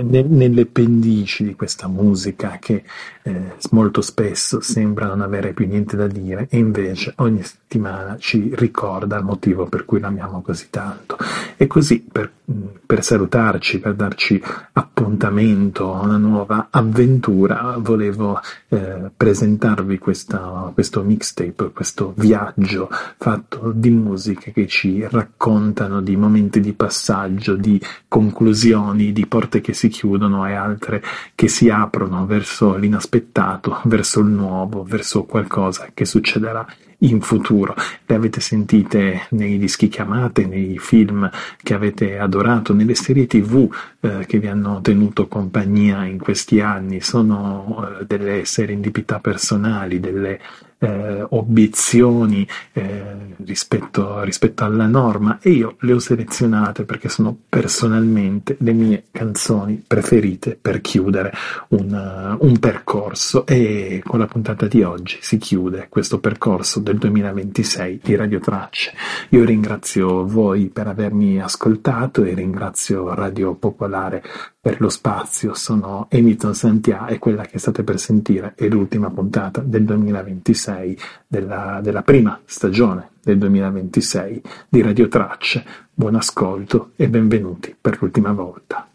nelle pendici di questa musica che molto spesso sembra non avere più niente da dire e invece ogni settimana ci ricorda il motivo per cui l'amiamo così tanto. E così per salutarci, per darci appuntamento a una nuova avventura, volevo presentarvi questo mixtape, questo viaggio fatto di musiche che ci raccontano di momenti di passaggio, di conclusioni, di porte che si chiudono e altre che si aprono verso l'inaspettato, verso il nuovo, verso qualcosa che succederà in futuro. Le avete sentite nei dischi che amate, nei film che avete adorato, nelle serie TV che vi hanno tenuto compagnia in questi anni. Sono delle serendipità personali, delle obiezioni rispetto alla norma e io le ho selezionate perché sono personalmente le mie canzoni preferite per chiudere un percorso e con la puntata di oggi si chiude questo percorso del 2026 di Radio Tracce. Io ringrazio voi per avermi ascoltato e ringrazio Radio Popolare per lo spazio. Sono Emiton Santia e quella che state per sentire è l'ultima puntata del 2026 della prima stagione del 2026 di Radio Tracce. Buon ascolto e benvenuti per l'ultima volta.